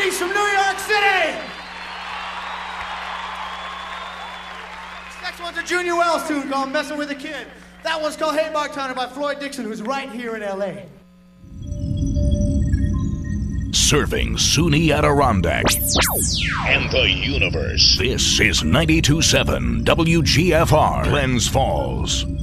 Boogies from New York City. This next one's a Junior Wells tune called Messing with a Kid. That one's called Hey Bartender by Floyd Dixon, who's right here in LA. Serving SUNY Adirondack and the universe. This is 92.7 WGFR, Glens Falls.